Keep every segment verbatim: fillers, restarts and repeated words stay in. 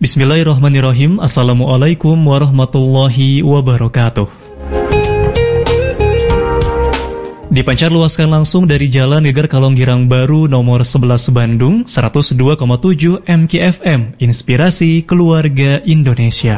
Bismillahirrahmanirrahim. Assalamualaikum warahmatullahi wabarakatuh. Dipancar luaskan langsung dari Jalan Geger Kalonggirang Baru nomor sebelas Bandung, seratus dua koma tujuh M K F M, Inspirasi Keluarga Indonesia.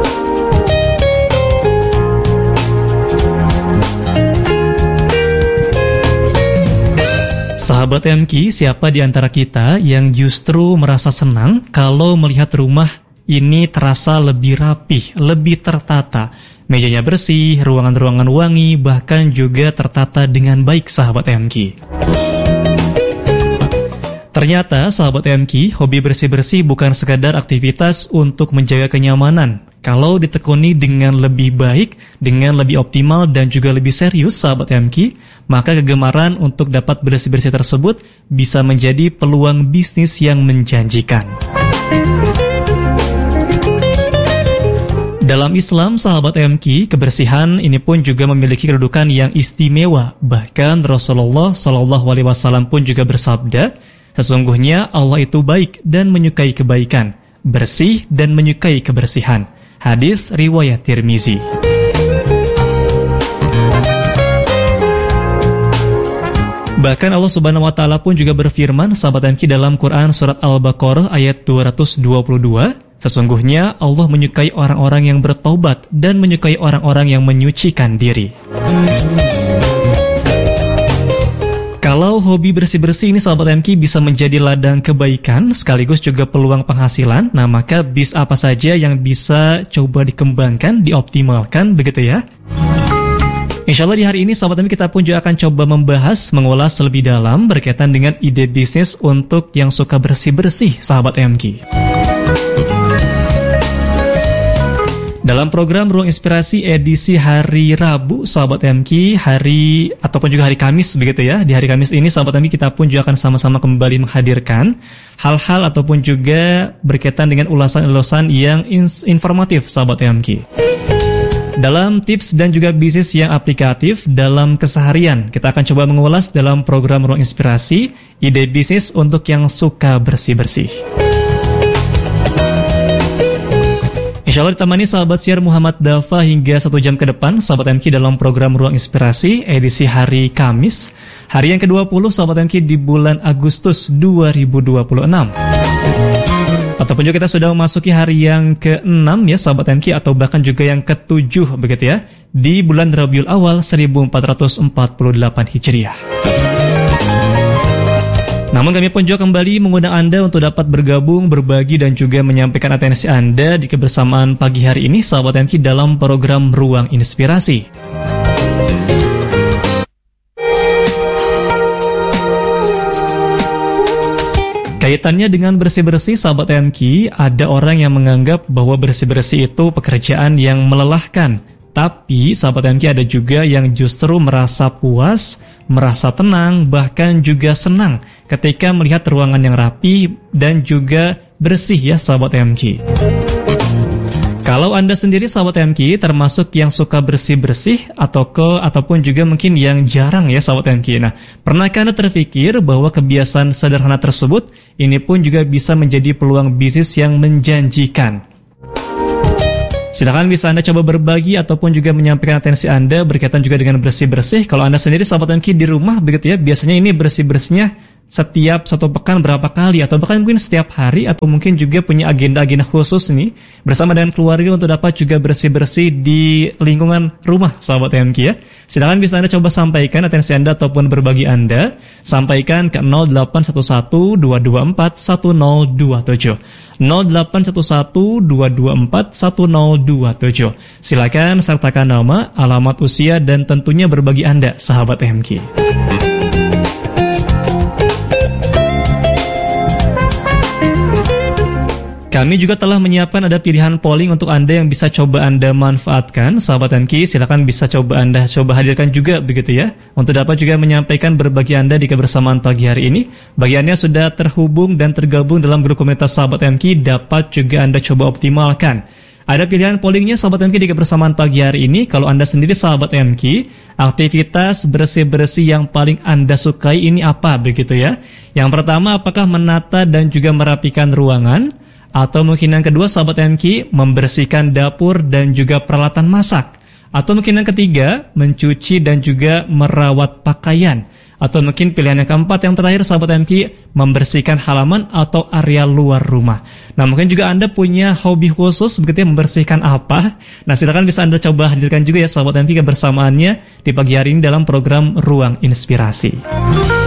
Sahabat M K, siapa di antara kita yang justru merasa senang kalau melihat rumah ini terasa lebih rapih, lebih tertata, mejanya bersih, ruangan-ruangan wangi, bahkan juga tertata dengan baik, sahabat M K. Ternyata, sahabat M K, hobi bersih-bersih bukan sekadar aktivitas untuk menjaga kenyamanan. Kalau ditekuni dengan lebih baik, dengan lebih optimal dan juga lebih serius, sahabat M K, maka kegemaran untuk dapat bersih-bersih tersebut bisa menjadi peluang bisnis yang menjanjikan. Dalam Islam, sahabat M K, kebersihan ini pun juga memiliki kedudukan yang istimewa. Bahkan Rasulullah shallallahu alaihi wasallam pun juga bersabda, sesungguhnya Allah itu baik dan menyukai kebaikan, bersih dan menyukai kebersihan. Hadis riwayat Tirmizi. Bahkan Allah Subhanahu wa taala pun juga berfirman, sahabat M K, dalam Quran surat Al-Baqarah ayat dua ratus dua puluh dua, sesungguhnya Allah menyukai orang-orang yang bertaubat dan menyukai orang-orang yang menyucikan diri. Kalau hobi bersih-bersih ini, sahabat M K, bisa menjadi ladang kebaikan sekaligus juga peluang penghasilan, nah maka bis apa saja yang bisa coba dikembangkan, dioptimalkan, begitu ya? Insya Allah di hari ini, sahabat M K, kita pun juga akan coba membahas, mengulas lebih dalam berkaitan dengan ide bisnis untuk yang suka bersih-bersih, sahabat M K. Dalam program Ruang Inspirasi edisi hari Rabu, sahabat M K, hari ataupun juga hari Kamis, begitu ya. Di hari Kamis ini, sahabat M K, kita pun juga akan sama-sama kembali menghadirkan hal-hal ataupun juga berkaitan dengan ulasan-ulasan yang informatif, sahabat M K. Dalam tips dan juga bisnis yang aplikatif dalam keseharian, kita akan coba mengulas dalam program Ruang Inspirasi ide bisnis untuk yang suka bersih-bersih. Insya Allah ditemani sahabat siar Muhammad Dafa hingga satu jam ke depan, sahabat M K, dalam program Ruang Inspirasi edisi hari Kamis, hari yang ke dua puluh, sahabat M K, di bulan Agustus dua ribu dua puluh enam. Ataupun juga kita sudah memasuki hari yang ke enam ya, sahabat M K, atau bahkan juga yang ke tujuh, begitu ya, di bulan Rabiul Awal seribu empat ratus empat puluh delapan Hijriah. Namun kami pun juga kembali mengundang Anda untuk dapat bergabung, berbagi dan juga menyampaikan atensi Anda di kebersamaan pagi hari ini, sahabat M K, dalam program Ruang Inspirasi. Kaitannya dengan bersih-bersih, sahabat M K, ada orang yang menganggap bahwa bersih-bersih itu pekerjaan yang melelahkan. Tapi, sahabat M K, ada juga yang justru merasa puas, merasa tenang, bahkan juga senang ketika melihat ruangan yang rapi dan juga bersih ya, sahabat M K. Kalau Anda sendiri, sahabat M K, termasuk yang suka bersih-bersih atau ke ataupun juga mungkin yang jarang ya, sahabat M K. Nah, pernahkah Anda terpikir bahwa kebiasaan sederhana tersebut ini pun juga bisa menjadi peluang bisnis yang menjanjikan? Silakan bisa Anda coba berbagi ataupun juga menyampaikan atensi Anda berkaitan juga dengan bersih-bersih. Kalau Anda sendiri, sahabat M K, di rumah begitu ya, biasanya ini bersih-bersihnya setiap satu pekan berapa kali, atau bahkan mungkin setiap hari, atau mungkin juga punya agenda-agenda khusus nih bersama dengan keluarga untuk dapat juga bersih-bersih di lingkungan rumah, sahabat M K ya. Silakan bisa Anda coba sampaikan atensi Anda ataupun berbagi Anda, sampaikan ke nol delapan satu satu dua dua empat satu nol dua tujuh nol delapan satu satu dua dua empat satu nol dua tujuh. Silakan sertakan nama, alamat, usia dan tentunya berbagi Anda, sahabat M K. Kami juga telah menyiapkan ada pilihan polling untuk Anda yang bisa coba Anda manfaatkan, sahabat M K. Silakan bisa coba Anda coba hadirkan juga begitu ya, untuk dapat juga menyampaikan berbagi Anda di kebersamaan pagi hari ini. Bagi Anda yang sudah terhubung dan tergabung dalam grup komunitas sahabat M K, dapat juga Anda coba optimalkan. Ada pilihan pollingnya, sahabat M K, di kebersamaan pagi hari ini. Kalau Anda sendiri, sahabat M K, aktivitas bersih-bersih yang paling Anda sukai ini apa begitu ya? Yang pertama, apakah menata dan juga merapikan ruangan? Atau mungkin yang kedua sahabat M Q, membersihkan dapur dan juga peralatan masak. Atau mungkin yang ketiga, mencuci dan juga merawat pakaian. Atau mungkin pilihan yang keempat yang terakhir sahabat M Q, membersihkan halaman atau area luar rumah. Nah mungkin juga Anda punya hobi khusus begitu ya, membersihkan apa? Nah silakan bisa Anda coba hadirkan juga ya sahabat M Q kebersamaannya di pagi hari ini dalam program Ruang Inspirasi.